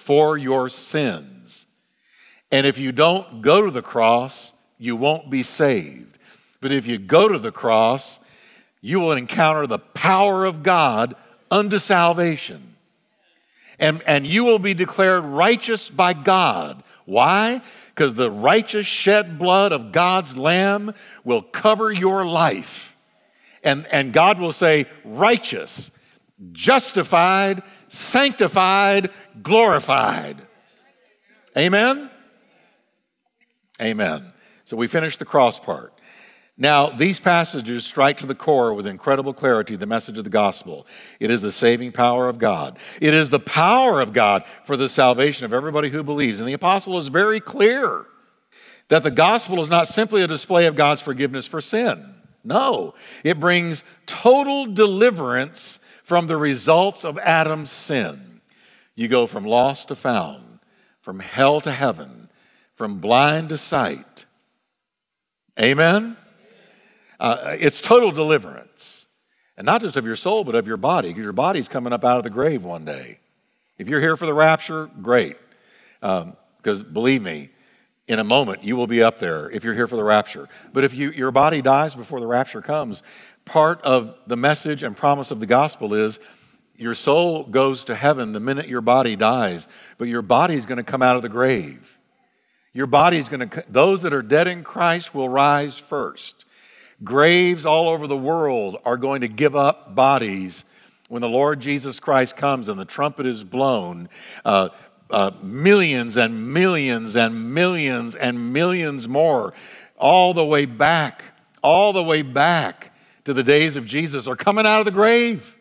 for your sins. And if you don't go to the cross, you won't be saved. But if you go to the cross, you will encounter the power of God unto salvation. And you will be declared righteous by God. Why? Because the righteous shed blood of God's Lamb will cover your life. And God will say, righteous, justified, sanctified, glorified. Amen? Amen. So we finished the cross part. Now, these passages strike to the core with incredible clarity the message of the gospel. It is the saving power of God. It is the power of God for the salvation of everybody who believes. And the apostle is very clear that the gospel is not simply a display of God's forgiveness for sin. No, it brings total deliverance from the results of Adam's sin. You go from lost to found, from hell to heaven, from blind to sight. Amen? It's total deliverance. And not just of your soul, but of your body, because your body's coming up out of the grave one day. If you're here for the rapture, great. Because believe me, in a moment, you will be up there if you're here for the rapture. But if your body dies before the rapture comes, part of the message and promise of the gospel is your soul goes to heaven the minute your body dies, but your body's going to come out of the grave. Your body's going to, those that are dead in Christ will rise first. Graves all over the world are going to give up bodies when the Lord Jesus Christ comes and the trumpet is blown. Millions and millions and millions and millions more, all the way back to the days of Jesus are coming out of the grave.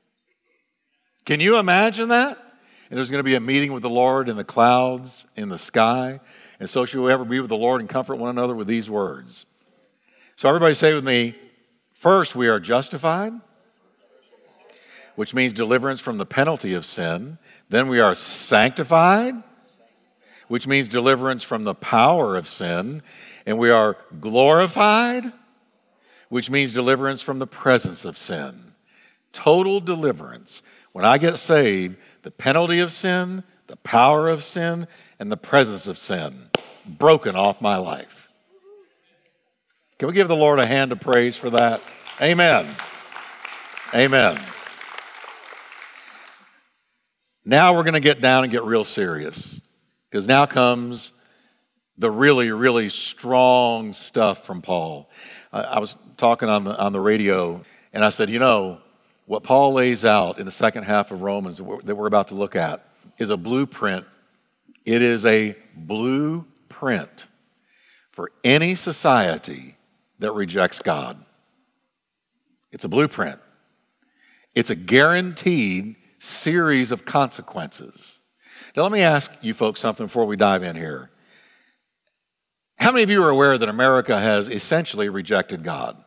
Can you imagine that? And there's going to be a meeting with the Lord in the clouds, in the sky. And so shall we ever be with the Lord and comfort one another with these words. So everybody say with me, first we are justified, which means deliverance from the penalty of sin. Then we are sanctified, which means deliverance from the power of sin. And we are glorified, which means deliverance from the presence of sin. Total deliverance. When I get saved, the penalty of sin, the power of sin, and the presence of sin broken off my life. Can we give the Lord a hand of praise for that? Amen. Amen. Now we're going to get down and get real serious, because now comes the really, really strong stuff from Paul. I was talking on the radio, and I said, you know, what Paul lays out in the second half of Romans that we're about to look at is a blueprint. It is a blueprint for any society that rejects God. It's a blueprint. It's a guaranteed series of consequences. Now let me ask you folks something before we dive in here. How many of you are aware that America has essentially rejected God?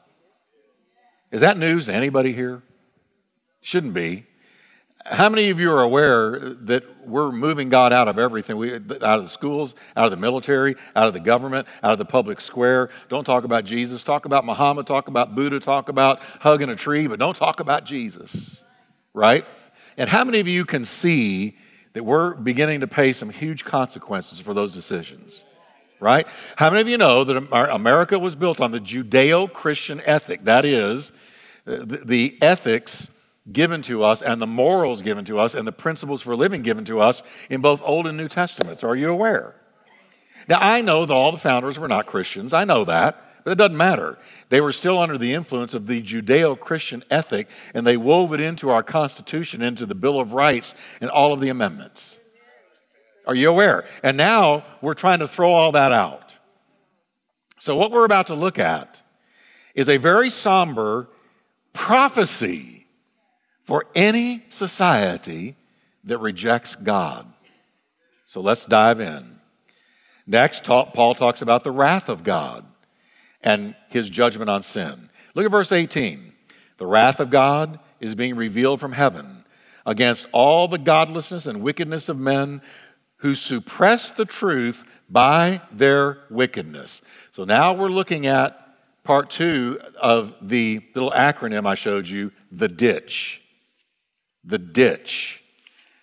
Is that news to anybody here? Shouldn't be. How many of you are aware that we're moving God out of everything? Out of the schools, out of the military, out of the government, out of the public square. Don't talk about Jesus. Talk about Muhammad. Talk about Buddha. Talk about hugging a tree, but don't talk about Jesus. Right? And how many of you can see that we're beginning to pay some huge consequences for those decisions? Right? How many of you know that America was built on the Judeo-Christian ethic? That is, the ethics given to us and the morals given to us and the principles for living given to us in both Old and New Testaments. Are you aware? Now, I know that all the founders were not Christians. I know that, but it doesn't matter. They were still under the influence of the Judeo-Christian ethic, and they wove it into our Constitution, into the Bill of Rights, and all of the amendments. Are you aware? And now we're trying to throw all that out. So what we're about to look at is a very somber prophecy for any society that rejects God. So let's dive in. Next, Paul talks about the wrath of God and his judgment on sin. Look at verse 18. The wrath of God is being revealed from heaven against all the godlessness and wickedness of men who suppress the truth by their wickedness. So now we're looking at part 2 of the little acronym I showed you, the ditch. The ditch.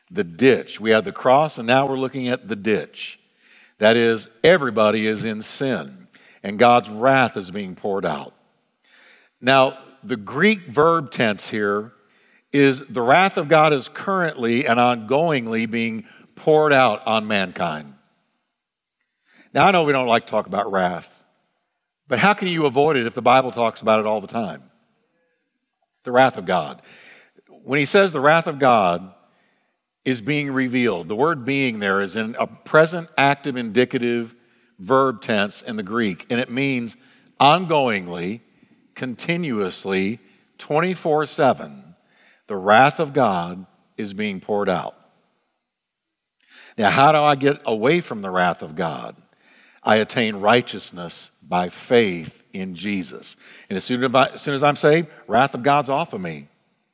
the ditch. We had the cross, and now we're looking at the ditch. That is, everybody is in sin, and God's wrath is being poured out. Now, the Greek verb tense here is the wrath of God is currently and ongoingly being poured out on mankind. Now, I know we don't like to talk about wrath, but how can you avoid it if the Bible talks about it all the time? The wrath of God. When he says the wrath of God is being revealed, the word being there is in a present active indicative verb tense in the Greek, and it means ongoingly, continuously, 24/7, the wrath of God is being poured out. Now, how do I get away from the wrath of God? I attain righteousness by faith in Jesus. And as soon as I'm saved, wrath of God's off of me.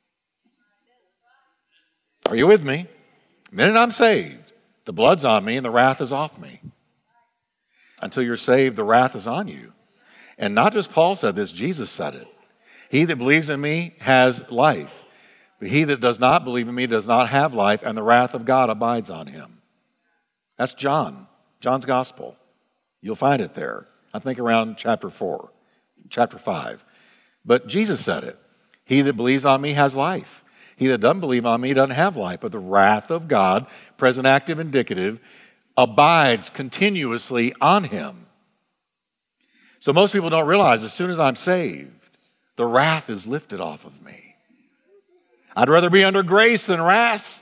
Are you with me? The minute I'm saved, the blood's on me and the wrath is off me. Until you're saved, the wrath is on you. And not just Paul said this, Jesus said it. He that believes in me has life. But he that does not believe in me does not have life, and the wrath of God abides on him. That's John's gospel. You'll find it there. I think around chapter 5. But Jesus said it. He that believes on me has life. He that doesn't believe on me doesn't have life. But the wrath of God, present active indicative, abides continuously on him. So most people don't realize as soon as I'm saved, the wrath is lifted off of me. I'd rather be under grace than wrath.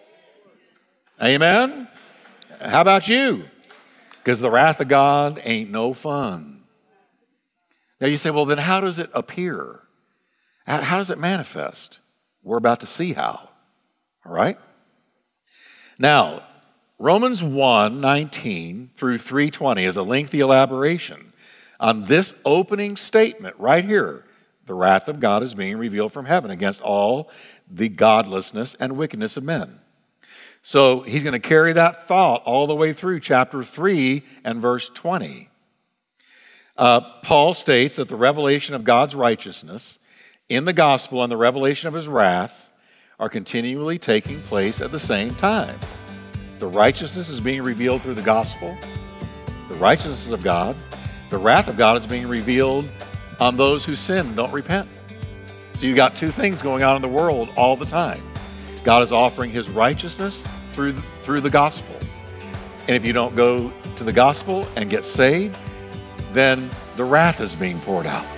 Amen? How about you? Because the wrath of God ain't no fun. Now you say, well, then how does it appear? How does it manifest? We're about to see how. All right? Now, Romans 1:19 through 3:20 is a lengthy elaboration on this opening statement right here. The wrath of God is being revealed from heaven against all the godlessness and wickedness of men. So he's going to carry that thought all the way through chapter 3 and verse 20. Paul states that the revelation of God's righteousness in the gospel and the revelation of his wrath are continually taking place at the same time. The righteousness is being revealed through the gospel, the righteousness of God. The wrath of God is being revealed on those who sin and don't repent. So you got two things going on in the world all the time. God is offering his righteousness through the gospel. And if you don't go to the gospel and get saved, then the wrath is being poured out.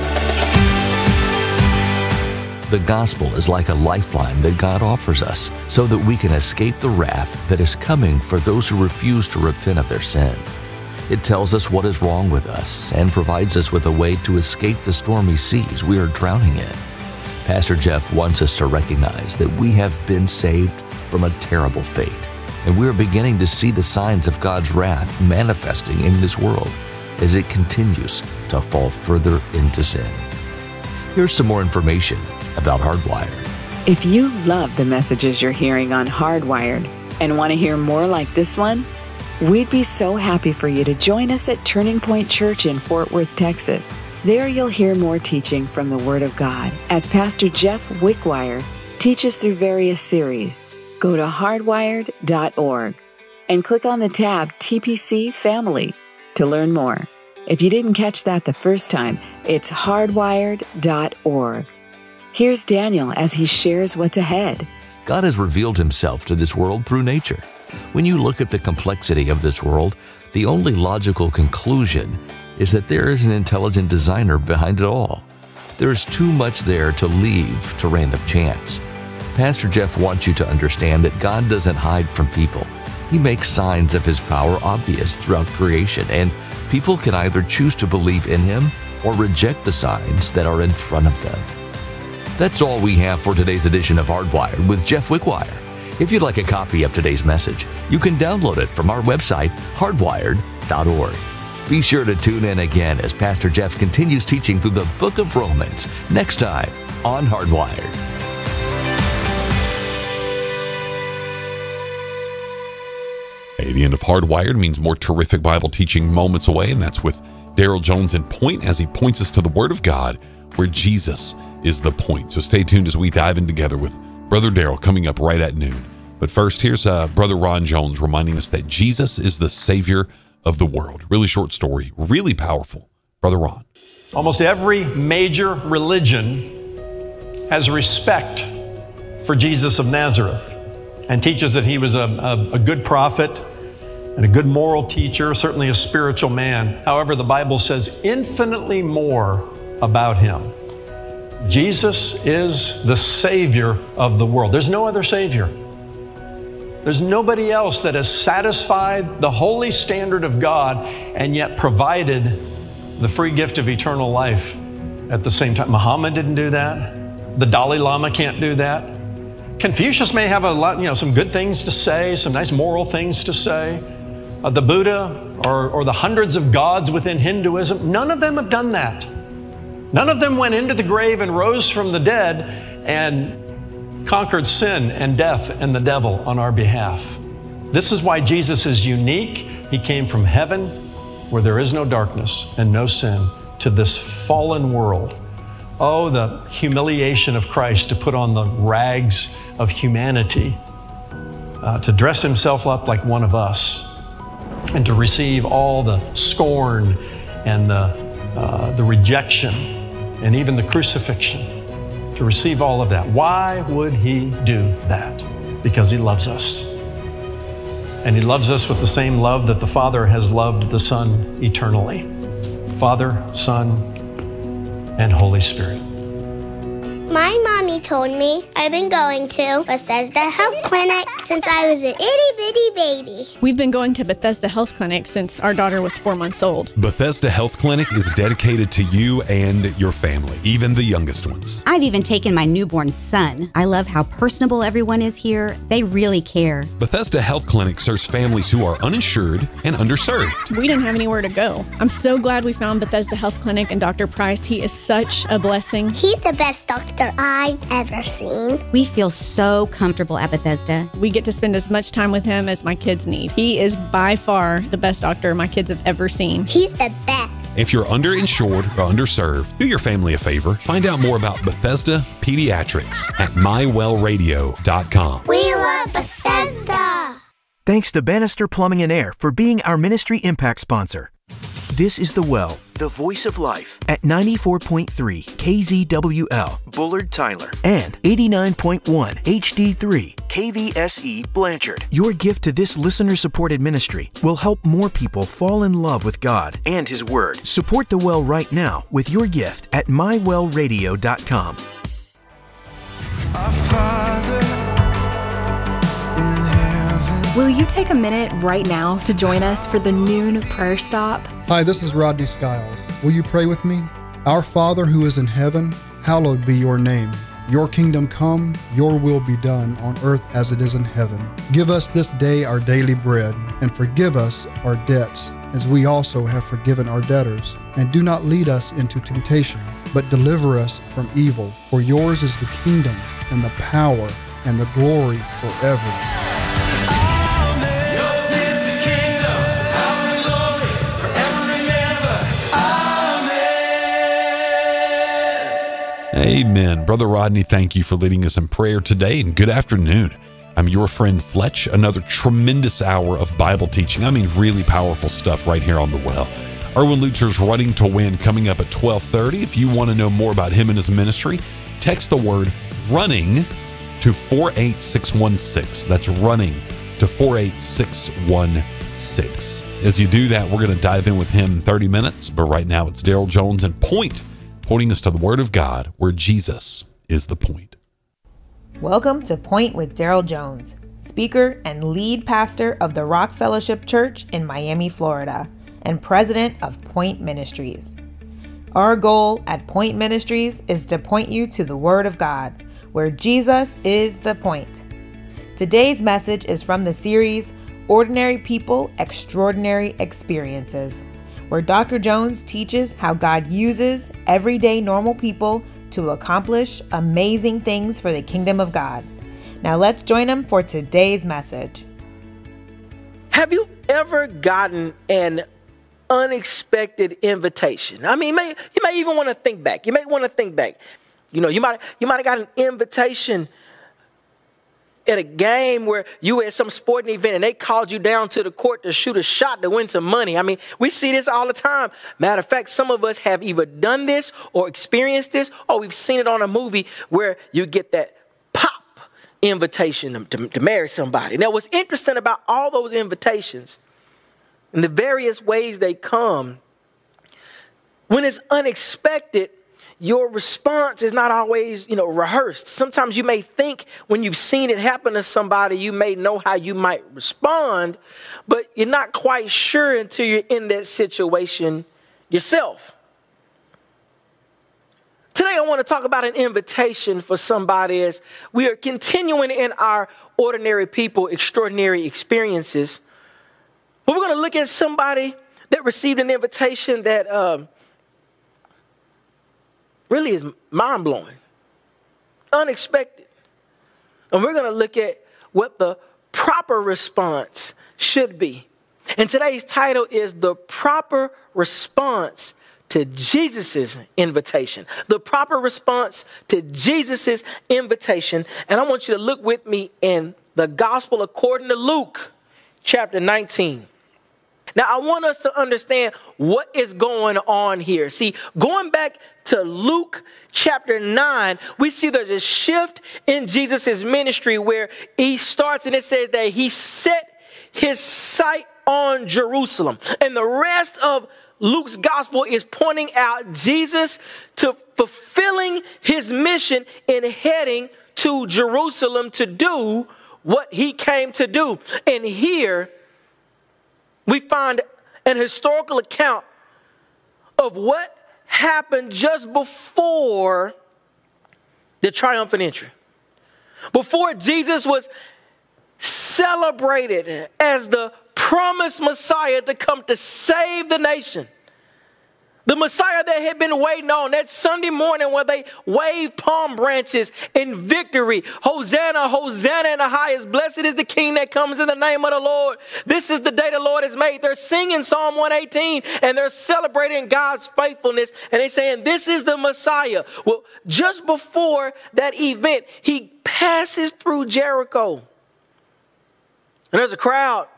The gospel is like a lifeline that God offers us so that we can escape the wrath that is coming for those who refuse to repent of their sin. It tells us what is wrong with us and provides us with a way to escape the stormy seas we are drowning in. Pastor Jeff wants us to recognize that we have been saved from a terrible fate, and we are beginning to see the signs of God's wrath manifesting in this world as it continues to fall further into sin. Here's some more information about Hardwired. If you love the messages you're hearing on Hardwired and want to hear more like this one, we'd be so happy for you to join us at Turning Point Church in Fort Worth, Texas. There you'll hear more teaching from the Word of God as Pastor Jeff Wickwire teaches through various series. Go to hardwired.org and click on the tab TPC Family to learn more. If you didn't catch that the first time, it's hardwired.org. Here's Daniel as he shares what's ahead. God has revealed himself to this world through nature. When you look at the complexity of this world, the only logical conclusion is that there is an intelligent designer behind it all. There is too much there to leave to random chance. Pastor Jeff wants you to understand that God doesn't hide from people. He makes signs of his power obvious throughout creation, and people can either choose to believe in him or reject the signs that are in front of them. That's all we have for today's edition of Hardwired with Jeff Wickwire. If you'd like a copy of today's message, you can download it from our website, hardwired.org. Be sure to tune in again as Pastor Jeff continues teaching through the book of Romans next time on Hardwired. Hey, the end of Hardwired means more terrific Bible teaching moments away, and that's with Daryl Jones in Point as he points us to the Word of God, where Jesus is the point. So stay tuned as we dive in together with Brother Daryl coming up right at noon. But first, here's Brother Ron Jones reminding us that Jesus is the Savior of the world. Really short story, really powerful. Brother Ron. Almost every major religion has respect for Jesus of Nazareth and teaches that he was a good prophet and a good moral teacher, certainly a spiritual man. However, the Bible says infinitely more about him. Jesus is the Savior of the world. There's no other Savior. There's nobody else that has satisfied the holy standard of God and yet provided the free gift of eternal life at the same time. Muhammad didn't do that. The Dalai Lama can't do that. Confucius may have a lot, some good things to say, some nice moral things to say. The Buddha or the hundreds of gods within Hinduism, none of them have done that. None of them went into the grave and rose from the dead and conquered sin and death and the devil on our behalf. This is why Jesus is unique. He came from heaven where there is no darkness and no sin to this fallen world. Oh, the humiliation of Christ to put on the rags of humanity, to dress himself up like one of us, and to receive all the scorn and the rejection and even the crucifixion, to receive all of that. Why would he do that? Because he loves us. And he loves us with the same love that the Father has loved the Son eternally. Father, Son, and Holy Spirit. My mommy told me I've been going to Bethesda Health Clinic since I was an itty-bitty baby. We've been going to Bethesda Health Clinic since our daughter was 4 months old. Bethesda Health Clinic is dedicated to you and your family, even the youngest ones. I've even taken my newborn son. I love how personable everyone is here. They really care. Bethesda Health Clinic serves families who are uninsured and underserved. We didn't have anywhere to go. I'm so glad we found Bethesda Health Clinic and Dr. Price. He is such a blessing. He's the best doctor I've ever seen. We feel so comfortable at Bethesda. We get to spend as much time with him as my kids need. He is by far the best doctor my kids have ever seen. He's the best. If you're underinsured or underserved, do your family a favor. Find out more about Bethesda Pediatrics at mywellradio.com. We love Bethesda. Thanks to Bannister Plumbing and Air for being our Ministry Impact sponsor. This is The Well, the voice of life, at 94.3 KZWL, Bullard, Tyler, and 89.1 HD3 KVSE, Blanchard. Your gift to this listener-supported ministry will help more people fall in love with God and His Word. Support The Well right now with your gift at mywellradio.com. Our Father in heaven. Will you take a minute right now to join us for the noon prayer stop? Hi, this is Rodney Skiles. Will you pray with me? Our Father who is in heaven, hallowed be your name. Your kingdom come, your will be done on earth as it is in heaven. Give us this day our daily bread, and forgive us our debts, as we also have forgiven our debtors. And do not lead us into temptation, but deliver us from evil. For yours is the kingdom, and the power, and the glory forever. Amen. Brother Rodney, thank you for leading us in prayer today, and good afternoon. I'm your friend Fletch. Another tremendous hour of Bible teaching. I mean, really powerful stuff right here on The Well. Erwin Lutzer's Running to Win coming up at 12:30. If you want to know more about him and his ministry, text the word running to 48616. That's running to 48616. As you do that, we're going to dive in with him in 30 minutes. But right now, it's Daryl Jones and pointing us to the Word of God, where Jesus is the point. Welcome to Point with Daryl Jones, speaker and lead pastor of the Rock Fellowship Church in Miami, Florida, and president of Point Ministries. Our goal at Point Ministries is to point you to the Word of God, where Jesus is the point. Today's message is from the series, Ordinary People, Extraordinary Experiences, where Dr. Jones teaches how God uses everyday normal people to accomplish amazing things for the kingdom of God. Now let's join him for today's message. Have you ever gotten an unexpected invitation? I mean, you may even want to think back. You may want to think back. You know, you might have got an invitation at a game where you were at some sporting event and they called you down to the court to shoot a shot to win some money. I mean, we see this all the time. Matter of fact, some of us have either done this or experienced this, or we've seen it on a movie where you get that pop invitation to marry somebody. Now, what's interesting about all those invitations and the various ways they come, when it's unexpected, your response is not always, rehearsed. Sometimes you may think when you've seen it happen to somebody, you may know how you might respond, but you're not quite sure until you're in that situation yourself. Today, I want to talk about an invitation for somebody as we are continuing in our ordinary people, extraordinary experiences. But we're going to look at somebody that received an invitation that really is mind-blowing, unexpected. And we're going to look at what the proper response should be. And today's title is The Proper Response to Jesus' Invitation. The proper response to Jesus' invitation. And I want you to look with me in the Gospel according to Luke, chapter 19. Now, I want us to understand what is going on here. See, going back to Luke chapter 9, we see there's a shift in Jesus' ministry where he starts and it says that he set his sight on Jerusalem. And the rest of Luke's gospel is pointing out Jesus to fulfilling his mission in heading to Jerusalem to do what he came to do. And here we find an historical account of what happened just before the triumphant entry. Before Jesus was celebrated as the promised Messiah to come to save the nation. The Messiah that had been waiting on that Sunday morning where they waved palm branches in victory. Hosanna, Hosanna in the highest. Blessed is the King that comes in the name of the Lord. This is the day the Lord has made. They're singing Psalm 118 and they're celebrating God's faithfulness. And they're saying, this is the Messiah. Well, just before that event, he passes through Jericho. And there's a crowd.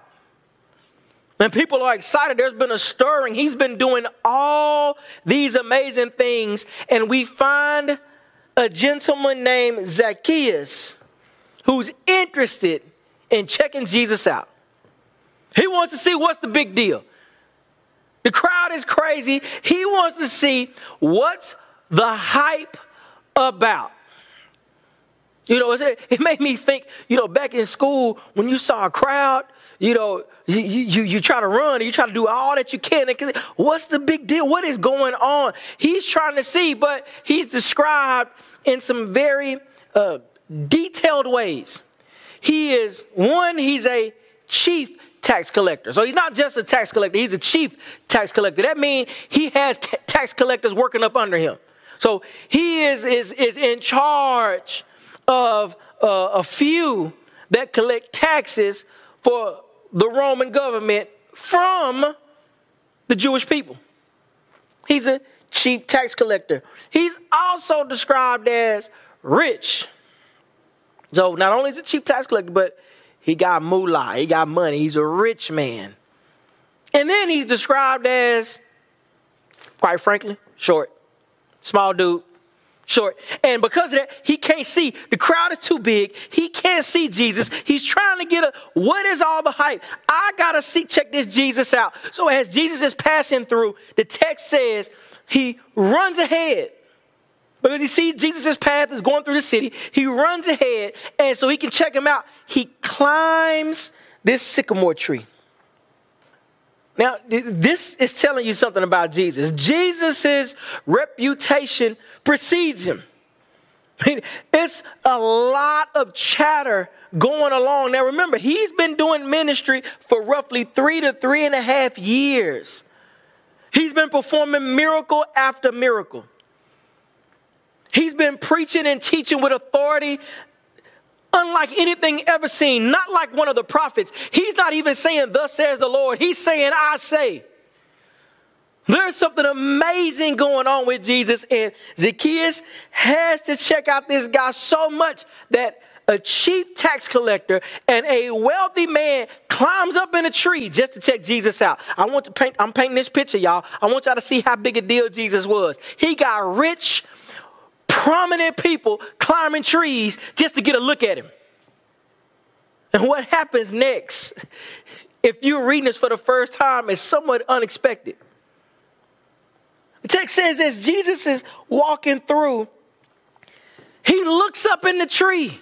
And people are excited. There's been a stirring. He's been doing all these amazing things. And we find a gentleman named Zacchaeus who's interested in checking Jesus out. He wants to see what's the big deal. The crowd is crazy. He wants to see what's the hype about. It made me think, back in school when you saw a crowd, you try to run, you try to do all that you can. What's the big deal? What is going on? He's trying to see, but he's described in some very detailed ways. He's a chief tax collector. So he's not just a tax collector, he's a chief tax collector. That means he has tax collectors working up under him. So he is in charge of a few that collect taxes for the Roman government from the Jewish people. He's a chief tax collector. He's also described as rich. So not only is he a chief tax collector, but he got moolah, he got money, he's a rich man. And then he's described as, quite frankly, short. Small dude. Short. And because of that, he can't see. The crowd is too big. He can't see Jesus. He's trying to get what is all the hype? I got to check this Jesus out. So as Jesus is passing through, the text says he runs ahead. Because he sees Jesus' path is going through the city. He runs ahead. And so he can check him out. He climbs this sycamore tree. Now, this is telling you something about Jesus. Jesus' reputation precedes him. It's a lot of chatter going along. Now, remember, he's been doing ministry for roughly 3 to 3.5 years. He's been performing miracle after miracle. He's been preaching and teaching with authority unlike anything ever seen, not like one of the prophets. He's not even saying, thus says the Lord. He's saying, I say. There's something amazing going on with Jesus, and Zacchaeus has to check out this guy so much that a chief tax collector and a wealthy man climbs up in a tree just to check Jesus out. I'm painting this picture, y'all. I want y'all to see how big a deal Jesus was. He got rich, prominent people climbing trees just to get a look at him. And what happens next, if you're reading this for the first time, is somewhat unexpected. The text says as Jesus is walking through, he looks up in the tree.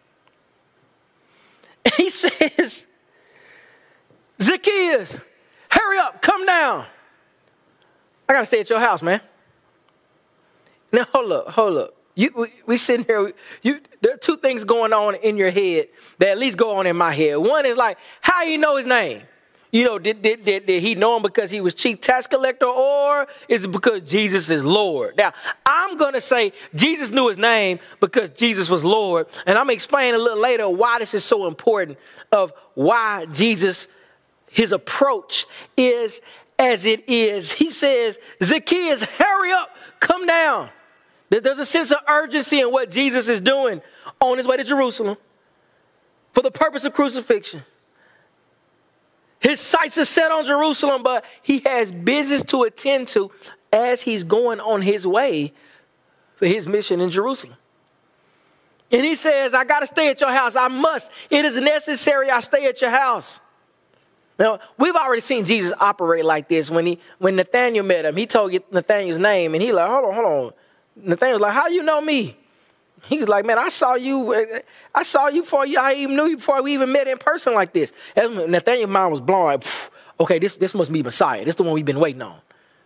He says, Zacchaeus, hurry up, come down. I got to stay at your house, man. Now, hold up. We sitting here, there are two things going on in your head that at least go on in my head. One is like, how you know his name? You know, did he know him because he was chief tax collector, or is it because Jesus is Lord? Now, I'm going to say Jesus knew his name because Jesus was Lord. And I'm going to explain a little later why this is so important, of why Jesus, his approach is as it is. He says, Zacchaeus, hurry up, come down. There's a sense of urgency in what Jesus is doing on his way to Jerusalem for the purpose of crucifixion. His sights are set on Jerusalem, but he has business to attend to as he's going on his way for his mission in Jerusalem. And he says, I got to stay at your house. I must. It is necessary I stay at your house. Now, we've already seen Jesus operate like this. When Nathanael met him, he told Nathanael's name, and he like, hold on. Nathanael was like, how you know me? He was like, man, I saw you before I even knew you before we even met in person like this. Nathanael's mind was blown. Like, okay, this must be Messiah. This is the one we've been waiting on.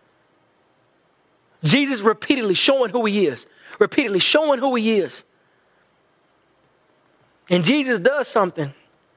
Jesus repeatedly showing who he is. And Jesus does something.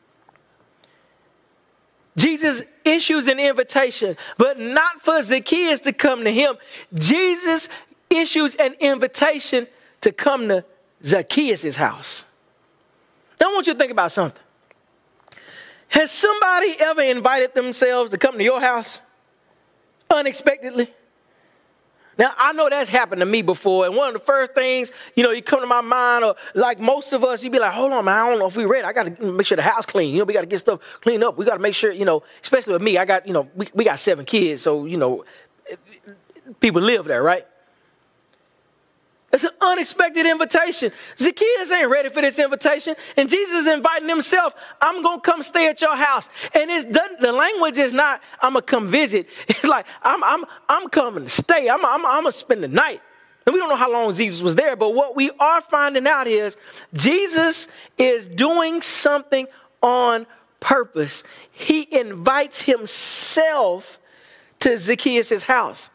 Jesus issues an invitation, but not for Zacchaeus to come to him. Jesus issues an invitation to come to Zacchaeus' house. Now I want you to think about something. Has somebody ever invited themselves to come to your house unexpectedly? Now, I know that's happened to me before, and one of the first things, you come to my mind, or like most of us, you'd be like, hold on, man, I don't know if we're ready. I got to make sure the house clean. We got to get stuff cleaned up. We got to make sure, especially with me, I got, we got 7 kids, so, people live there, right? It's an unexpected invitation. Zacchaeus ain't ready for this invitation. And Jesus is inviting himself. I'm going to come stay at your house. And the language is not, I'm going to come visit. It's like, I'm coming to stay. I'm going to spend the night. And we don't know how long Jesus was there. But what we are finding out is Jesus is doing something on purpose. He invites himself to Zacchaeus' house.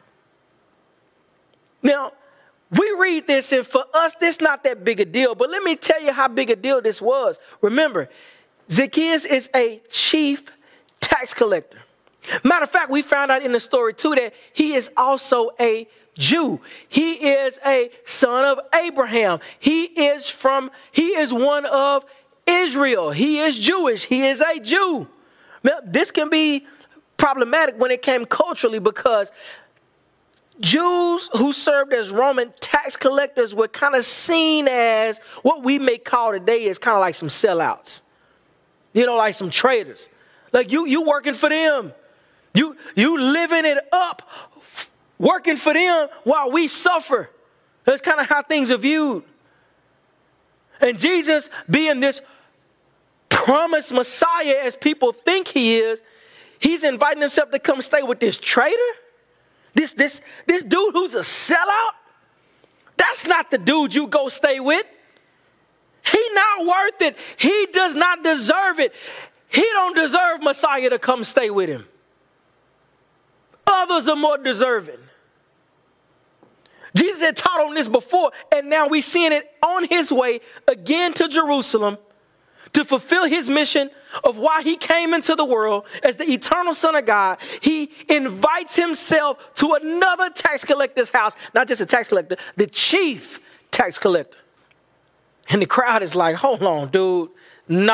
Now, we read this, and for us, this is not that big a deal. But let me tell you how big a deal this was. Remember, Zacchaeus is a chief tax collector. Matter of fact, we found out in the story, too, that he is also a Jew. He is a son of Abraham. He is one of Israel. He is Jewish. He is a Jew. Now, this can be problematic when it came culturally, because Jews who served as Roman tax collectors were kind of seen as what we may call today is kind of like some sellouts. Like some traitors. Like you working for them. You living it up, working for them while we suffer. That's kind of how things are viewed. And Jesus, being this promised Messiah as people think he is, he's inviting himself to come stay with this traitor. This dude who's a sellout, that's not the dude you go stay with. He not worth it. He does not deserve it. He don't deserve Messiah to come stay with him. Others are more deserving. Jesus had taught on this before, and now we're seeing it on his way again to Jerusalem to fulfill his mission of why he came into the world as the eternal Son of God. He invites himself to another tax collector's house, not just a tax collector, the chief tax collector. And the crowd is like, hold on, dude.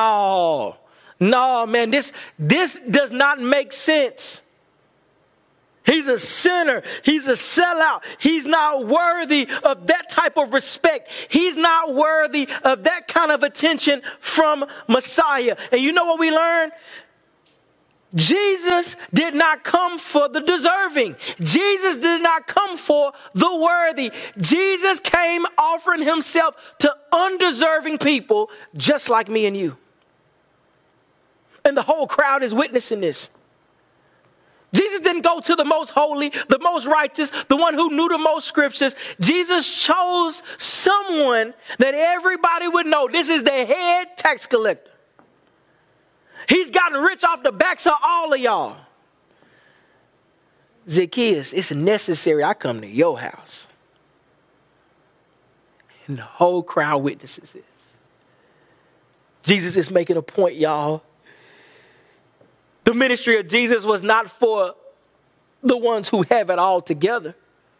No, man, this does not make sense. He's a sinner. He's a sellout. He's not worthy of that type of respect. He's not worthy of that kind of attention from Messiah. And you know what we learned? Jesus did not come for the deserving. Jesus did not come for the worthy. Jesus came offering himself to undeserving people just like me and you. And the whole crowd is witnessing this. Jesus didn't go to the most holy, the most righteous, the one who knew the most scriptures. Jesus chose someone that everybody would know. This is the head tax collector. He's gotten rich off the backs of all of y'all. Zacchaeus, it's necessary I come to your house. And the whole crowd witnesses it. Jesus is making a point, y'all. The ministry of Jesus was not for the ones who have it all together.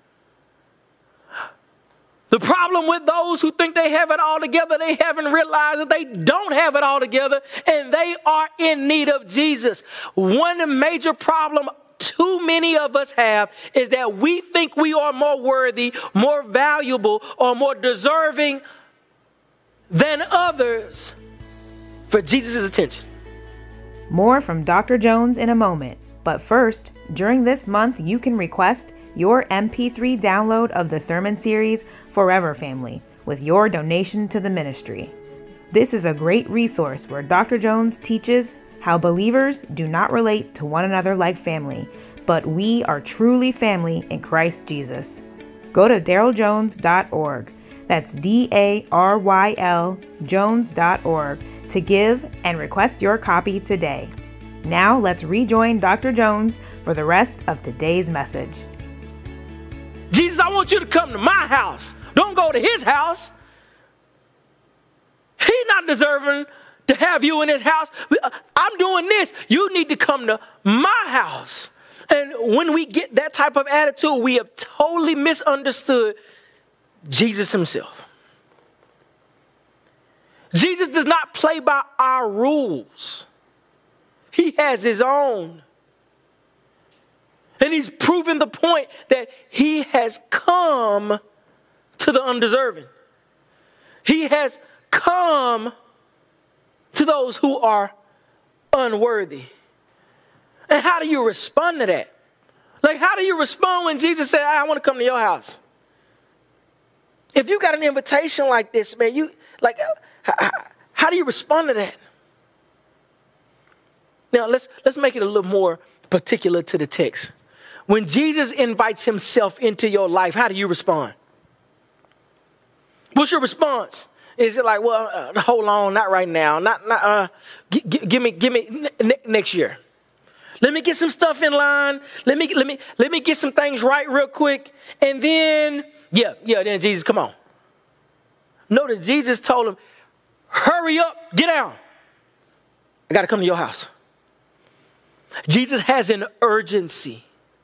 The problem with those who think they have it all together, they haven't realized that they don't have it all together and they are in need of Jesus. One major problem too many of us have is that we think we are more worthy, more valuable, or more deserving than others for Jesus' attention. More from Dr. Jones in a moment. But first, during this month, you can request your MP3 download of the sermon series, Forever Family, with your donation to the ministry. This is a great resource where Dr. Jones teaches how believers do not relate to one another like family, but we are truly family in Christ Jesus. Go to daryljones.org. That's DARYL Jones.org to give and request your copy today. Now let's rejoin Dr. Jones for the rest of today's message. Jesus, I want you to come to my house. Don't go to his house. He's not deserving to have you in his house. I'm doing this. You need to come to my house. And when we get that type of attitude, we have totally misunderstood Jesus himself. Jesus does not play by our rules. He has his own. And he's proven the point that he has come to the undeserving. He has come to those who are unworthy. And how do you respond to that? Like, how do you respond when Jesus said, I want to come to your house? If you got an invitation like this, man, how do you respond to that? Now, let's make it a little more particular to the text. When Jesus invites himself into your life, how do you respond? What's your response? Is it like, well, hold on, not right now, give me next year. Let me get some stuff in line. Let me get some things right real quick, and then then Jesus, come on. Notice Jesus told him, hurry up, get down. I got to come to your house. Jesus has an urgency.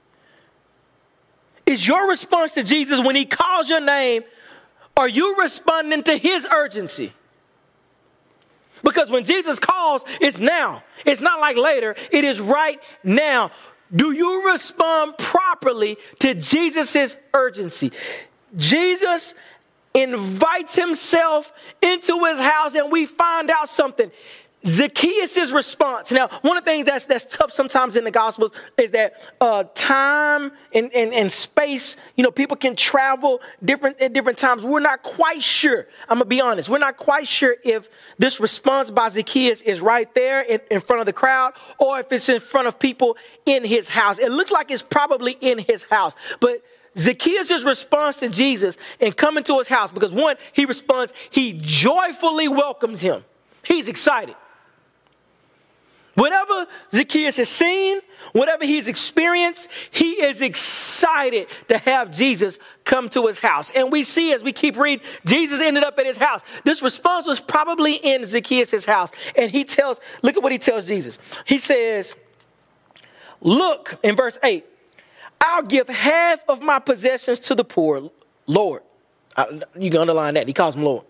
Is your response to Jesus when he calls your name, are you responding to his urgency? Because when Jesus calls, it's now. It's not like later. It is right now. Do you respond properly to Jesus' urgency? Jesus invites himself into his house, and we find out something. Zacchaeus' response. Now, one of the things that's tough sometimes in the Gospels is that time and space, people can travel at different times. We're not quite sure. I'm going to be honest. We're not quite sure if this response by Zacchaeus is right there in front of the crowd or if it's in front of people in his house. It looks like it's probably in his house. But Zacchaeus' response to Jesus and coming to his house, because one, he responds, he joyfully welcomes him. He's excited. Whatever Zacchaeus has seen, whatever he's experienced, he is excited to have Jesus come to his house. And we see as we keep reading, Jesus ended up at his house. This response was probably in Zacchaeus' house. And look at what he tells Jesus. He says, look, in verse 8, I'll give half of my possessions to the poor, Lord. You can underline that. He calls him Lord.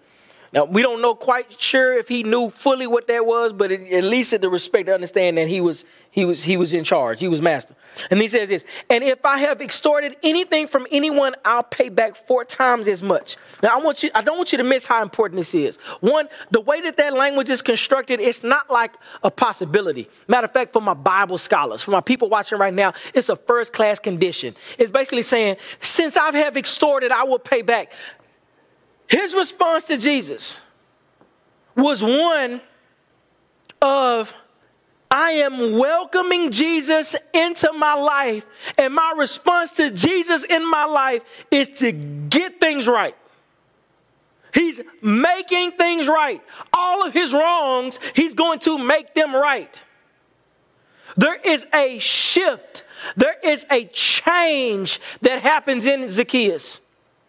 Now, we don't know quite sure if he knew fully what that was, but at least at the respect to understand that he was in charge. He was master. And he says this, and if I have extorted anything from anyone, I'll pay back 4 times as much. Now, I don't want you to miss how important this is. One, the way that language is constructed, it's not like a possibility. Matter of fact, for my Bible scholars, for my people watching right now, it's a first-class condition. It's basically saying, since I have extorted, I will pay back. His response to Jesus was one of, I am welcoming Jesus into my life, and my response to Jesus in my life is to get things right. He's making things right. All of his wrongs, he's going to make them right. There is a shift. There is a change that happens in Zacchaeus.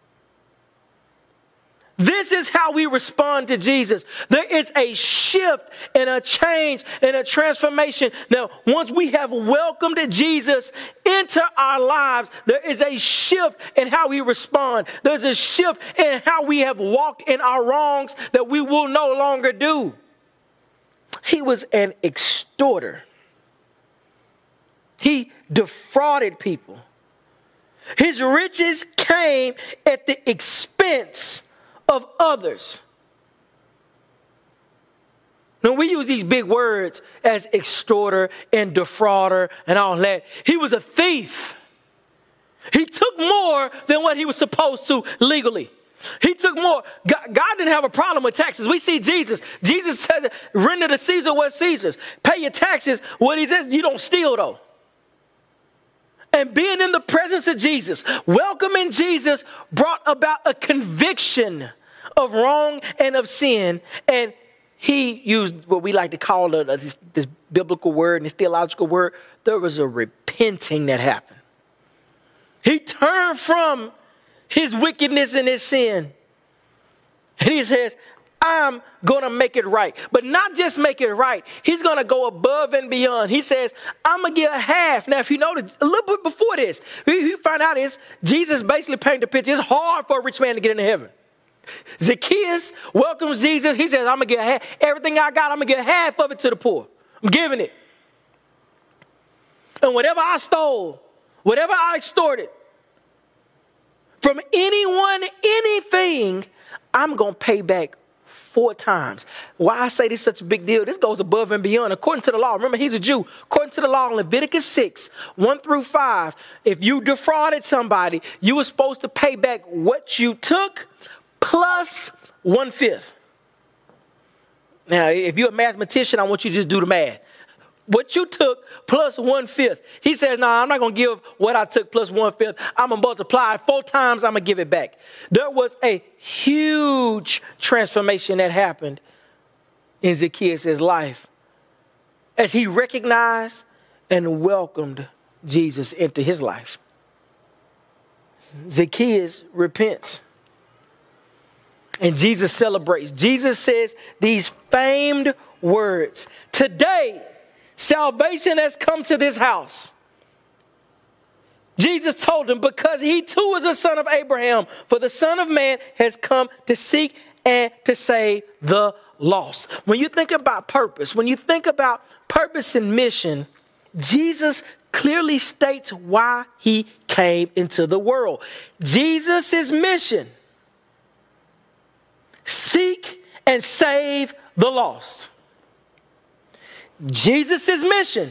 This is how we respond to Jesus. There is a shift and a change and a transformation. Now, once we have welcomed Jesus into our lives, there is a shift in how we respond. There's a shift in how we have walked in our wrongs that we will no longer do. He was an extorter. He defrauded people. His riches came at the expense of others. Now, we use these big words as extorter and defrauder and all that. He was a thief. He took more than what he was supposed to legally. He took more. God didn't have a problem with taxes. We see Jesus. Jesus says, render to Caesar what's Caesar's. Pay your taxes. What he says, you don't steal though. And being in the presence of Jesus, welcoming Jesus, brought about a conviction of wrong and of sin. And he used what we like to call this biblical word and this theological word. There was a repenting that happened. He turned from his wickedness and his sin. And he says, I'm going to make it right. But not just make it right. He's going to go above and beyond. He says, I'm going to give half. Now, if you notice, a little bit before this, we find out is Jesus basically painted the picture. It's hard for a rich man to get into heaven. Zacchaeus welcomes Jesus. He says, I'm going to give half. Everything I got, I'm going to give half of it to the poor. I'm giving it. And whatever I stole, whatever I extorted from anyone, anything, I'm going to pay back 4 times. Why I say this is such a big deal, this goes above and beyond. According to the law, remember he's a Jew. According to the law in Leviticus 6, 1 through 5, if you defrauded somebody, you were supposed to pay back what you took plus 1/5. Now, if you're a mathematician, I want you to just do the math. What you took plus 1/5. He says, no, I'm not going to give what I took plus 1/5. I'm going to multiply it 4 times. I'm going to give it back. There was a huge transformation that happened in Zacchaeus' life as he recognized and welcomed Jesus into his life. Zacchaeus repents. And Jesus celebrates. Jesus says these famed words. Today, salvation has come to this house. Jesus told him, because he too is a son of Abraham, for the Son of Man has come to seek and to save the lost. When you think about purpose, when you think about purpose and mission, Jesus clearly states why he came into the world. Jesus' mission: seek and save the lost. Jesus' mission: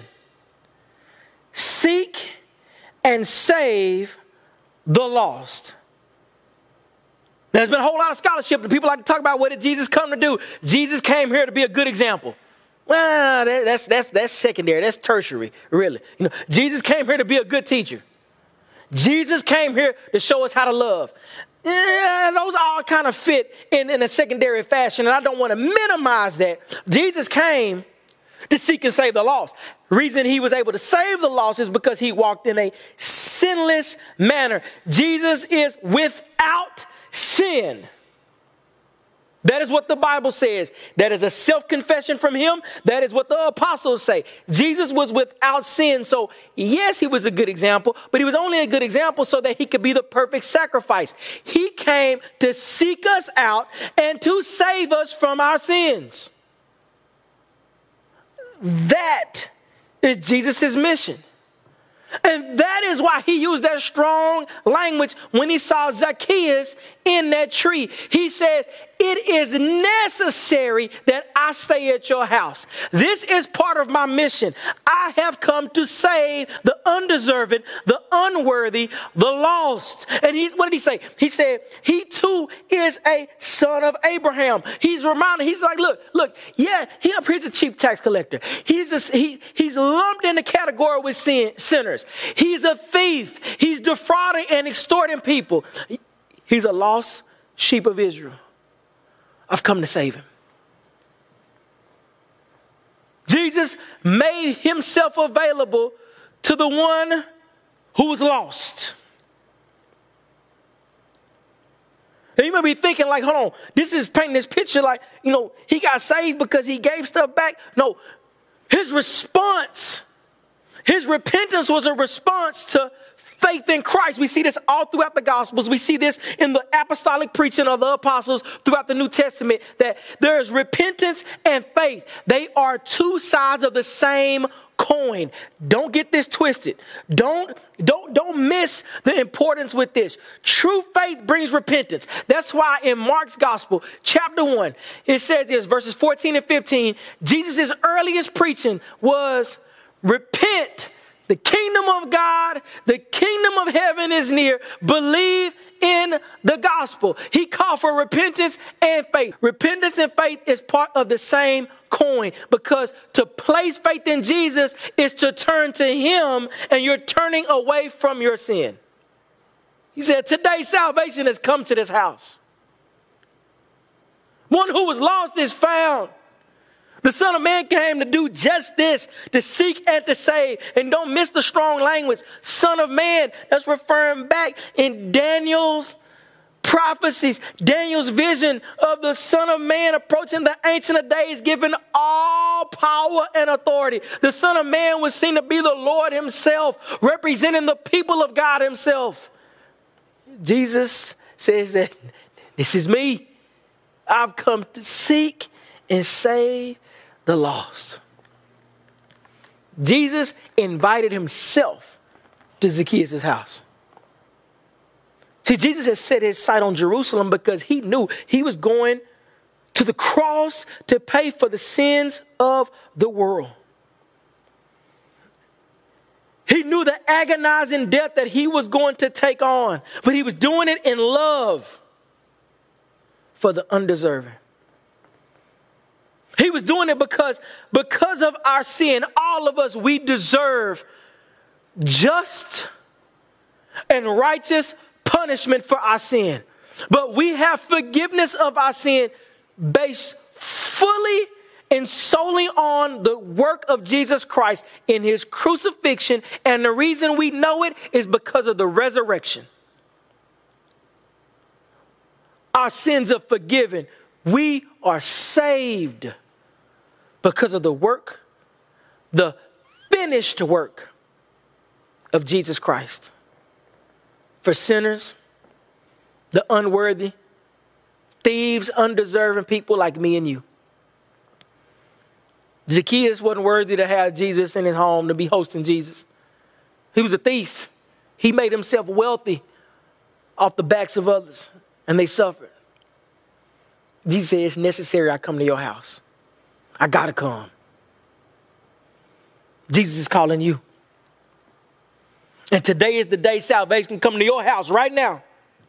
seek and save the lost. Now, there's been a whole lot of scholarship that people like to talk about. What did Jesus come to do? Jesus came here to be a good example. Well, that's secondary. That's tertiary, really. Jesus came here to be a good teacher. Jesus came here to show us how to love. Yeah, those all kind of fit in a secondary fashion, and I don't want to minimize that. Jesus came to seek and save the lost. The reason he was able to save the lost is because he walked in a sinless manner. Jesus is without sin. That is what the Bible says. That is a self-confession from him. That is what the apostles say. Jesus was without sin. So yes, he was a good example, but he was only a good example so that he could be the perfect sacrifice. He came to seek us out and to save us from our sins. That is Jesus' mission. And that is why he used that strong language when he saw Zacchaeus in that tree. He says, it is necessary that I stay at your house. This is part of my mission. I have come to save the undeserving, the unworthy, the lost. And what did he say? He said, he too is a son of Abraham. He's reminded, he's like, look, yeah, here's a chief tax collector. He's lumped in the category with sinners. He's a thief. He's defrauding and extorting people. He's a lost sheep of Israel. I've come to save him. Jesus made himself available to the one who was lost. And you may be thinking like, hold on, this is painting this picture like, he got saved because he gave stuff back. No, his response, his repentance was a response to faith in Christ. We see this all throughout the Gospels. We see this in the apostolic preaching of the apostles throughout the New Testament, that there is repentance and faith. They are two sides of the same coin. Don't get this twisted. Don't miss the importance with this. True faith brings repentance. That's why in Mark's Gospel, chapter 1, it says this, verses 14 and 15, Jesus' earliest preaching was repent. The kingdom of God, the kingdom of heaven is near. Believe in the gospel. He called for repentance and faith. Repentance and faith is part of the same coin, because to place faith in Jesus is to turn to him, and you're turning away from your sin. He said, today salvation has come to this house. One who was lost is found. The Son of Man came to do just this, to seek and to save. And don't miss the strong language. Son of Man, that's referring back in Daniel's prophecies, Daniel's vision of the Son of Man approaching the Ancient of Days, given all power and authority. The Son of Man was seen to be the Lord himself, representing the people of God himself. Jesus says that this is me. I've come to seek and save the lost. Jesus invited himself to Zacchaeus' house. See, Jesus had set his sight on Jerusalem because he knew he was going to the cross to pay for the sins of the world. He knew the agonizing death that he was going to take on, but he was doing it in love for the undeserving. He was doing it because of our sin, all of us, we deserve just and righteous punishment for our sin. But we have forgiveness of our sin based fully and solely on the work of Jesus Christ in his crucifixion. And the reason we know it is because of the resurrection. Our sins are forgiven. We are saved because of the work, the finished work of Jesus Christ. For sinners, the unworthy, thieves, undeserving people like me and you. Zacchaeus wasn't worthy to have Jesus in his home, to be hosting Jesus. He was a thief. He made himself wealthy off the backs of others, and they suffered. Jesus said, it's necessary I come to your house. I got to come. Jesus is calling you. And today is the day salvation can come to your house right now.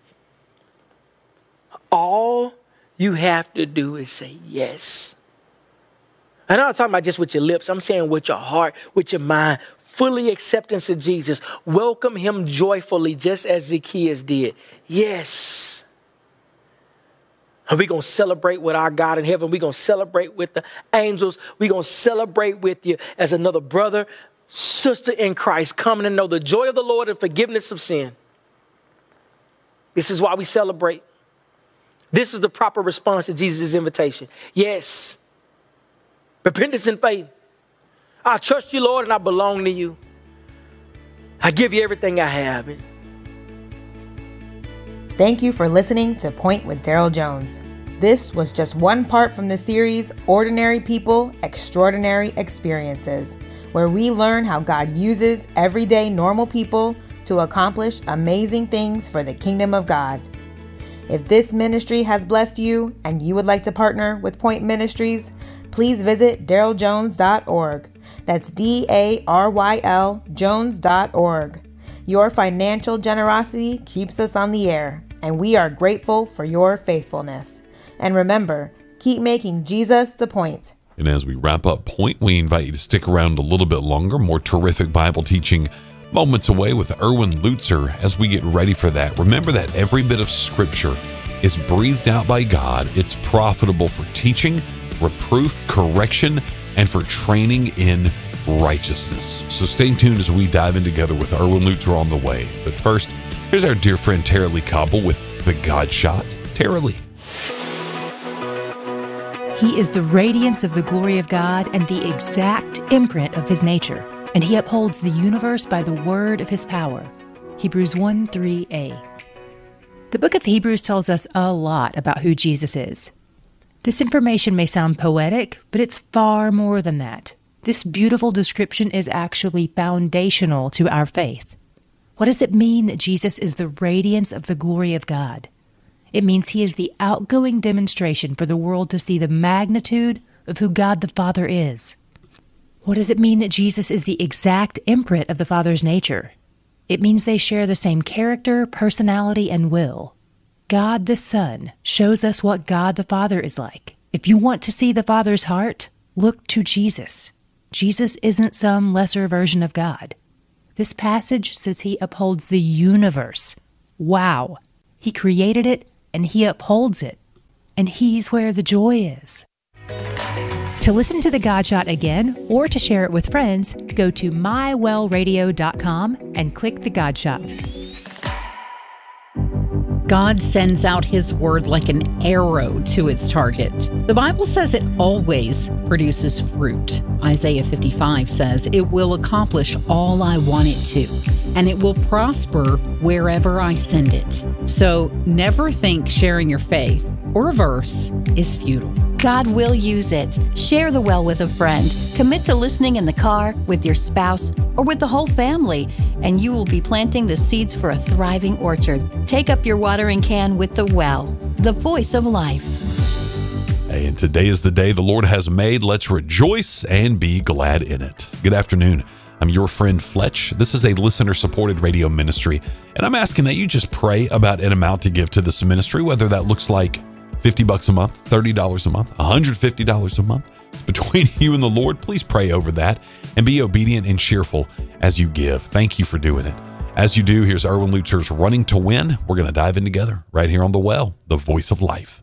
All you have to do is say yes. And I'm not talking about just with your lips. I'm saying with your heart, with your mind, fully acceptance of Jesus. Welcome him joyfully, just as Zacchaeus did. Yes. And we're going to celebrate with our God in heaven. We're going to celebrate with the angels. We're going to celebrate with you as another brother, sister in Christ, coming to know the joy of the Lord and forgiveness of sin. This is why we celebrate. This is the proper response to Jesus' invitation. Yes. Repentance and faith. I trust you, Lord, and I belong to you. I give you everything I have. Thank you for listening to Point with Daryl Jones. This was just one part from the series, Ordinary People, Extraordinary Experiences, where we learn how God uses everyday normal people to accomplish amazing things for the kingdom of God. If this ministry has blessed you and you would like to partner with Point Ministries, please visit daryljones.org. That's DARYL Jones.org. Your financial generosity keeps us on the air, and we are grateful for your faithfulness. And remember, keep making Jesus the point. And as we wrap up Point, we invite you to stick around a little bit longer. More terrific Bible teaching moments away with Erwin Lutzer as we get ready for that. Remember that every bit of Scripture is breathed out by God. It's profitable for teaching, reproof, correction, and for training in righteousness. So stay tuned as we dive in together with Erwin Lutzer on the way. But first, here's our dear friend Tara Lee Cobble with The God Shot. Tara Lee. He is the radiance of the glory of God and the exact imprint of his nature, and he upholds the universe by the word of his power. Hebrews 1:3a. The book of Hebrews tells us a lot about who Jesus is. This information may sound poetic, but it's far more than that. This beautiful description is actually foundational to our faith. What does it mean that Jesus is the radiance of the glory of God? It means he is the outgoing demonstration for the world to see the magnitude of who God the Father is. What does it mean that Jesus is the exact imprint of the Father's nature? It means they share the same character, personality, and will. God the Son shows us what God the Father is like. If you want to see the Father's heart, look to Jesus. Jesus isn't some lesser version of God. This passage says he upholds the universe. Wow! He created it, and he upholds it. And he's where the joy is. To listen to The God Shot again, or to share it with friends, go to mywellradio.com and click The God Shot. God sends out his word like an arrow to its target. The Bible says it always produces fruit. Isaiah 55 says it will accomplish all I want it to, and it will prosper wherever I send it. So never think sharing your faith or a verse is futile. God will use it. Share the well with a friend. Commit to listening in the car, with your spouse, or with the whole family, and you will be planting the seeds for a thriving orchard. Take up your watering can with the well, the voice of life. Hey, and today is the day the Lord has made. Let's rejoice and be glad in it. Good afternoon. I'm your friend Fletch. This is a listener-supported radio ministry, and I'm asking that you just pray about an amount to give to this ministry, whether that looks like $50 a month, $30 a month, $150 a month. It's between you and the Lord. Please pray over that and be obedient and cheerful as you give. Thank you for doing it. As you do, here's Erwin Lutzer's Running to Win. We're going to dive in together right here on The Well, the voice of life.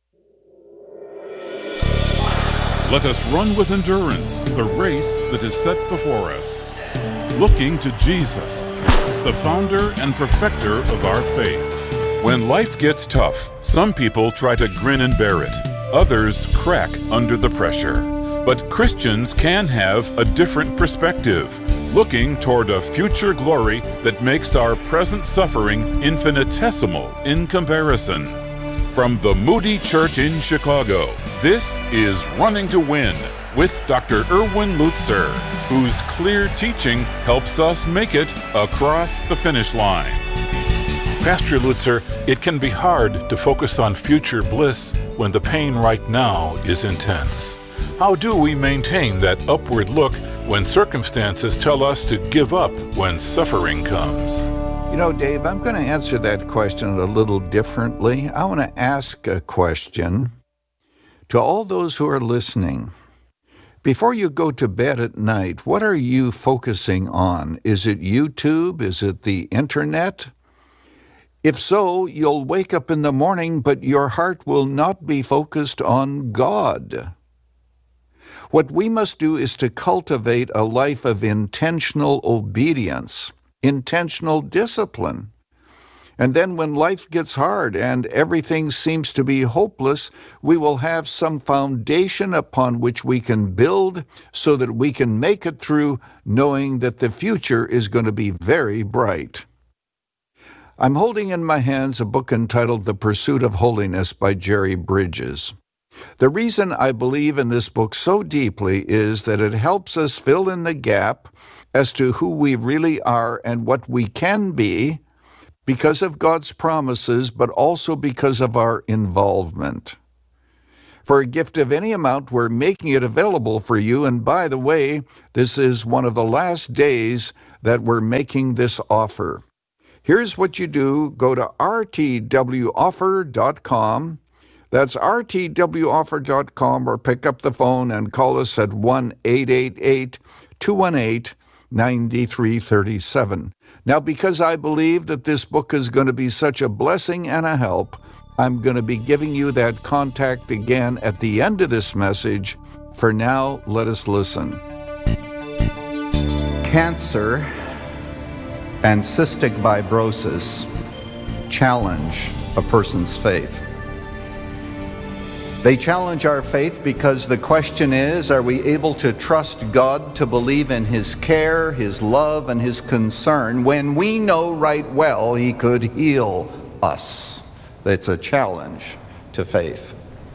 Let us run with endurance the race that is set before us, looking to Jesus, the founder and perfecter of our faith. When life gets tough, some people try to grin and bear it. Others crack under the pressure. But Christians can have a different perspective, looking toward a future glory that makes our present suffering infinitesimal in comparison. From the Moody Church in Chicago, this is Running to Win with Dr. Erwin Lutzer, whose clear teaching helps us make it across the finish line. Pastor Lutzer, it can be hard to focus on future bliss when the pain right now is intense. How do we maintain that upward look when circumstances tell us to give up when suffering comes? You know, Dave, I'm going to answer that question a little differently. I want to ask a question to all those who are listening. Before you go to bed at night, what are you focusing on? Is it YouTube? Is it the internet? If so, you'll wake up in the morning, but your heart will not be focused on God. What we must do is to cultivate a life of intentional obedience, intentional discipline. And then when life gets hard and everything seems to be hopeless, we will have some foundation upon which we can build so that we can make it through, knowing that the future is going to be very bright. I'm holding in my hands a book entitled The Pursuit of Holiness by Jerry Bridges. The reason I believe in this book so deeply is that it helps us fill in the gap as to who we really are and what we can be, because of God's promises, but also because of our involvement. For a gift of any amount, we're making it available for you. And by the way, this is one of the last days that we're making this offer. Here's what you do. Go to rtwoffer.com. That's rtwoffer.com, or pick up the phone and call us at 1-888-218-9337. Now, because I believe that this book is going to be such a blessing and a help, I'm going to be giving you that contact again at the end of this message. For now, let us listen. Cancer and cystic fibrosis challenge a person's faith. They challenge our faith because the question is, are we able to trust God to believe in His care, His love, and His concern when we know right well He could heal us? It's a challenge to faith.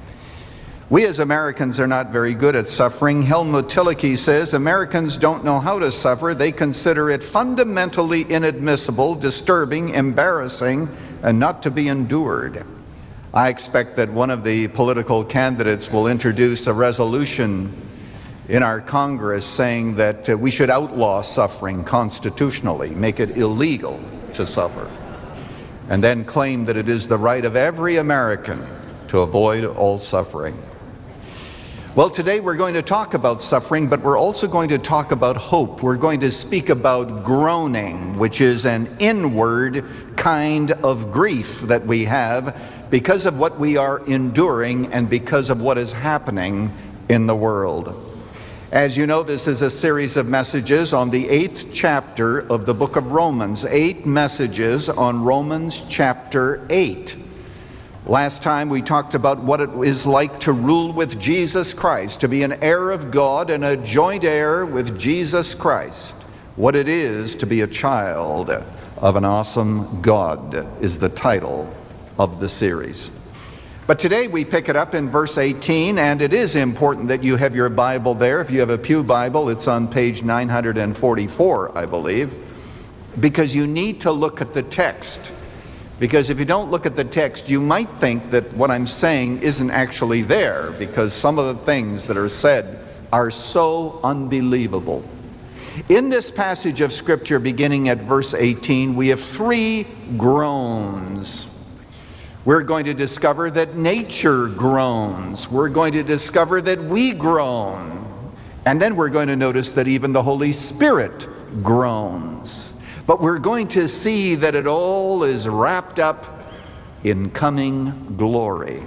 We as Americans are not very good at suffering. Helmut Tillich says Americans don't know how to suffer. They consider it fundamentally inadmissible, disturbing, embarrassing, and not to be endured. I expect that one of the political candidates will introduce a resolution in our Congress saying that we should outlaw suffering constitutionally, make it illegal to suffer, and then claim that it is the right of every American to avoid all suffering. Well, today we're going to talk about suffering, but we're also going to talk about hope. We're going to speak about groaning, which is an inward kind of grief that we have because of what we are enduring and because of what is happening in the world. As you know, this is a series of messages on the 8th chapter of the book of Romans. 8 messages on Romans chapter 8. Last time we talked about what it is like to rule with Jesus Christ, to be an heir of God and a joint heir with Jesus Christ. What it is to be a child of an awesome God is the title of the series. But today we pick it up in verse 18, and it is important that you have your Bible there. If you have a Pew Bible, it's on page 944, I believe, because you need to look at the text. Because if you don't look at the text, you might think that what I'm saying isn't actually there, because some of the things that are said are so unbelievable. In this passage of Scripture, beginning at verse 18, we have 3 groans. We're going to discover that nature groans. We're going to discover that we groan. And then we're going to notice that even the Holy Spirit groans. But we're going to see that it all is wrapped up in coming glory.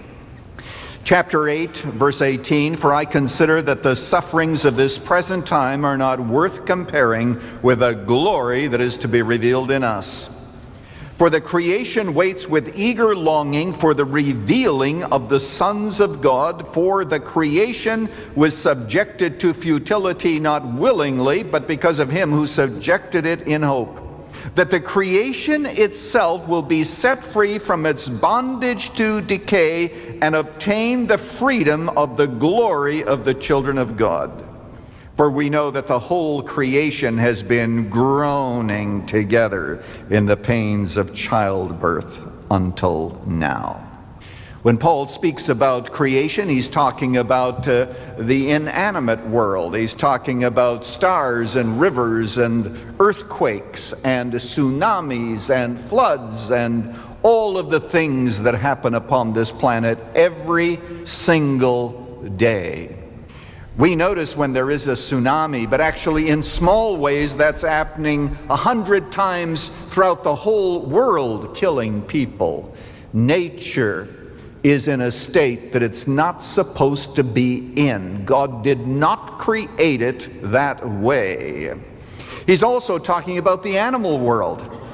Chapter 8, verse 18, for I consider that the sufferings of this present time are not worth comparing with the glory that is to be revealed in us. For the creation waits with eager longing for the revealing of the sons of God. For the creation was subjected to futility not willingly, but because of Him who subjected it in hope, that the creation itself will be set free from its bondage to decay and obtain the freedom of the glory of the children of God. For we know that the whole creation has been groaning together in the pains of childbirth until now. When Paul speaks about creation, he's talking about the inanimate world. He's talking about stars and rivers and earthquakes and tsunamis and floods and all of the things that happen upon this planet every single day. We notice when there is a tsunami, but actually in small ways that's happening 100 times throughout the whole world, killing people. Nature is in a state that it's not supposed to be in. God did not create it that way. He's also talking about the animal world.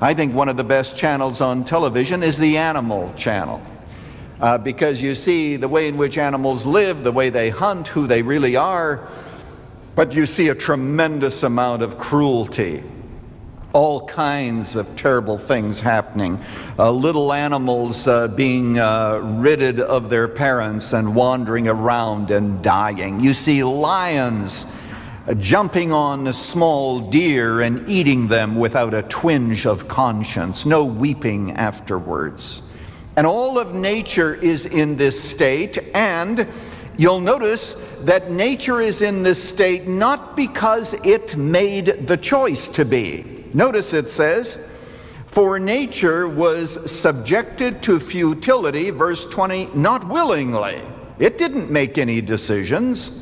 I think one of the best channels on television is the Animal Channel. Because you see the way in which animals live, the way they hunt, who they really are, but you see a tremendous amount of cruelty. All kinds of terrible things happening. Little animals being ridded of their parents and wandering around and dying. You see lions jumping on small deer and eating them without a twinge of conscience, no weeping afterwards. And all of nature is in this state, and you'll notice that nature is in this state not because it made the choice to be. Notice it says, for nature was subjected to futility, verse 20, not willingly. It didn't make any decisions.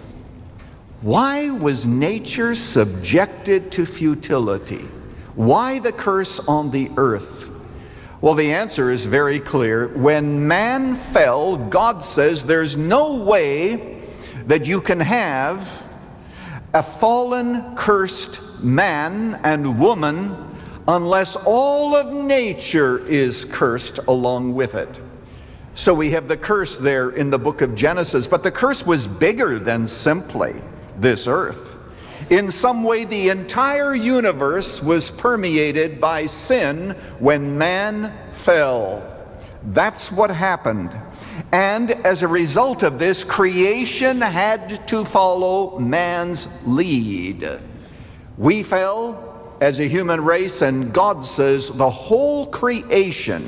Why was nature subjected to futility? Why the curse on the earth? Well, the answer is very clear. When man fell, God says there's no way that you can have a fallen, cursed man and woman unless all of nature is cursed along with it. So we have the curse there in the book of Genesis, but the curse was bigger than simply this earth. In some way, the entire universe was permeated by sin when man fell. That's what happened. And as a result of this, creation had to follow man's lead. We fell as a human race, and God says the whole creation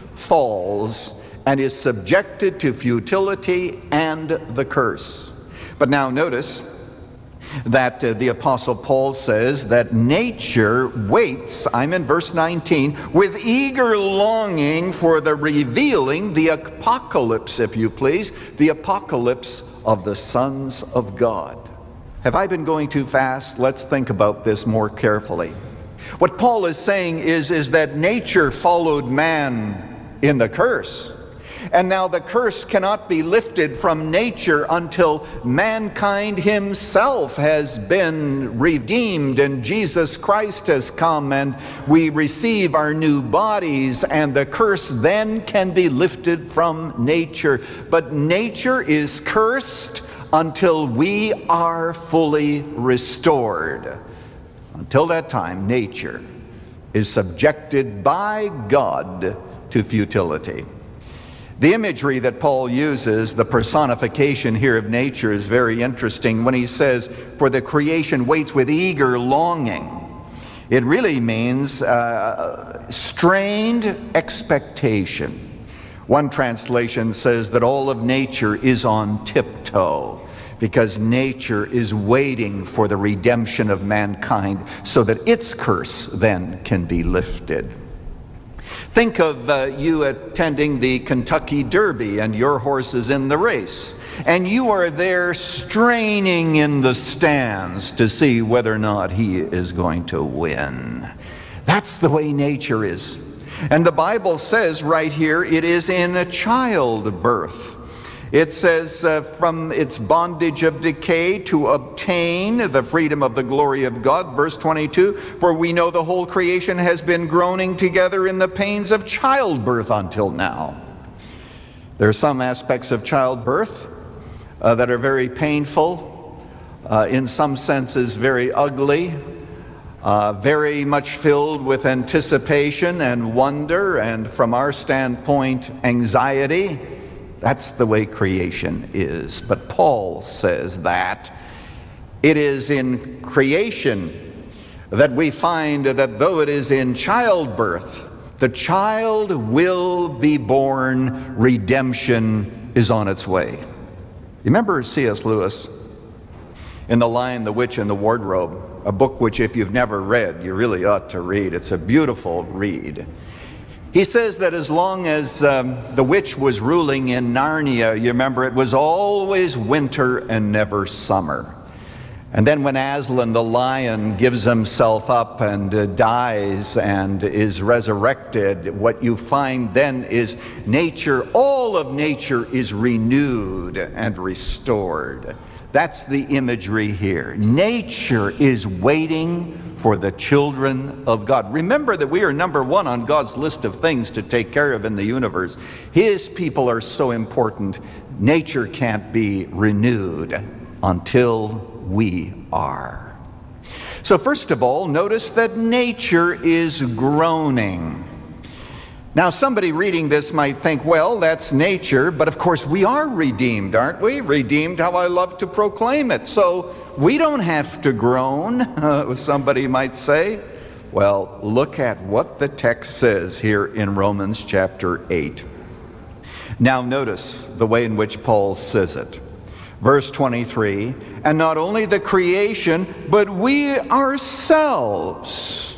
falls and is subjected to futility and the curse. But now notice that the Apostle Paul says that nature waits, I'm in verse 19, with eager longing for the revealing, the apocalypse, if you please, the apocalypse of the sons of God. Have I been going too fast? Let's think about this more carefully. What Paul is saying is that nature followed man in the curse. And now the curse cannot be lifted from nature until mankind himself has been redeemed and Jesus Christ has come and we receive our new bodies, and the curse then can be lifted from nature. But nature is cursed until we are fully restored. Until that time, nature is subjected by God to futility. The imagery that Paul uses, the personification here of nature, is very interesting when he says, for the creation waits with eager longing. It really means strained expectation. One translation says that all of nature is on tiptoe because nature is waiting for the redemption of mankind so that its curse then can be lifted. Think of you attending the Kentucky Derby and your horse is in the race, and you are there straining in the stands to see whether or not he is going to win. That's the way nature is. And the Bible says right here it is in childbirth. It says from its bondage of decay to obtain the freedom of the glory of God. Verse 22, for we know the whole creation has been groaning together in the pains of childbirth until now. There are some aspects of childbirth that are very painful, in some senses very ugly, very much filled with anticipation and wonder, and from our standpoint, anxiety. That's the way creation is. But Paul says that it is in creation that we find that though it is in childbirth, the child will be born, redemption is on its way. You remember C.S. Lewis in The Lion, the Witch, and the Wardrobe, a book which if you've never read, you really ought to read. It's a beautiful read. He says that as long as the witch was ruling in Narnia, you remember, it was always winter and never summer. And then when Aslan the lion gives himself up and dies and is resurrected, what you find then is nature, all of nature is renewed and restored. That's the imagery here. Nature is waiting for the children of God. Remember that we are number one on God's list of things to take care of in the universe. His people are so important. Nature can't be renewed until we are. So first of all, notice that nature is groaning. Now, somebody reading this might think, well, that's nature, but of course we are redeemed, aren't we? Redeemed, how I love to proclaim it. So we don't have to groan, somebody might say. Well, look at what the text says here in Romans chapter 8. Now notice the way in which Paul says it. Verse 23, and not only the creation, but we ourselves